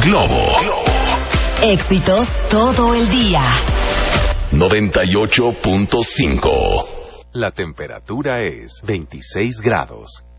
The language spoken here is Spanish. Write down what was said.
Globo. Éxitos todo el día. 98.5. La temperatura es 26 grados.